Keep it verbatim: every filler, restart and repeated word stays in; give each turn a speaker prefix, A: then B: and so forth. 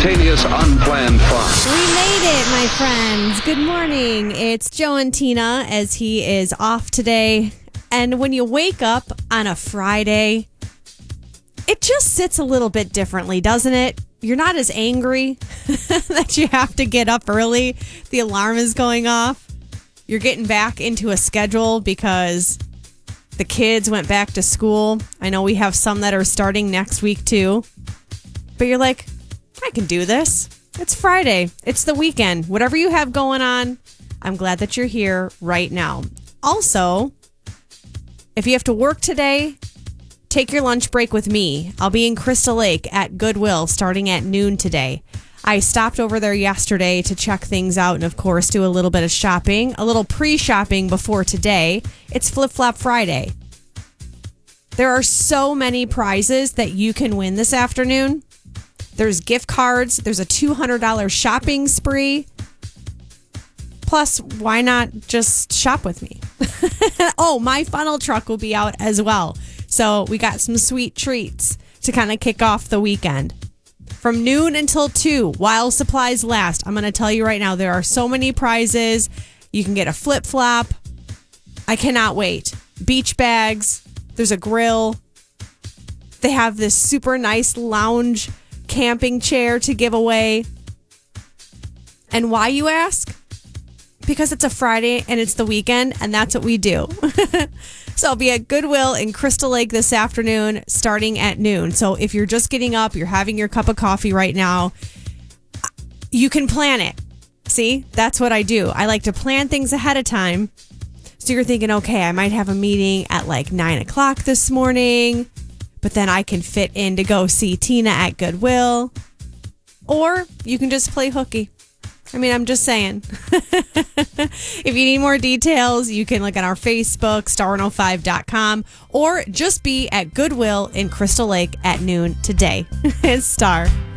A: spontaneous, unplanned fun.
B: We made it, my friends. Good morning. It's Joe and Tina as he is off today. And when you wake up on a Friday, it just sits a little bit differently, doesn't it? You're not as angry that you have to get up early. The alarm is going off. You're getting back into a schedule because the kids went back to school. I know we have some that are starting next week too. But you're like, I can do this. It's Friday. It's the weekend. Whatever you have going on, I'm glad that you're here right now. Also, if you have to work today, take your lunch break with me. I'll be in Crystal Lake at Goodwill starting at noon today. I stopped over there yesterday to check things out and, of course, do a little bit of shopping, a little pre-shopping before today. It's Flip Flop Friday. There are so many prizes that you can win this afternoon. There's gift cards. There's a two hundred dollars shopping spree. Plus, why not just shop with me? Oh, my funnel truck will be out as well. So we got some sweet treats to kind of kick off the weekend. From noon until two, while supplies last, I'm going to tell you right now, there are so many prizes. You can get a flip-flop. I cannot wait. Beach bags. There's a grill. They have this super nice lounge camping chair to give away. And why, you ask? Because it's a Friday and it's the weekend, and that's what we do. So I'll be at Goodwill in Crystal Lake this afternoon starting at noon. So if you're just getting up, you're having your cup of coffee right now, you can plan it. See, that's what I do. I like to plan things ahead of time. So you're thinking, okay, I might have a meeting at like nine o'clock this morning, but then I can fit in to go see Tina at Goodwill. Or you can just play hooky. I mean, I'm just saying. If you need more details, you can look at our Facebook, star one oh five dot com, or just be at Goodwill in Crystal Lake at noon today. It's Star.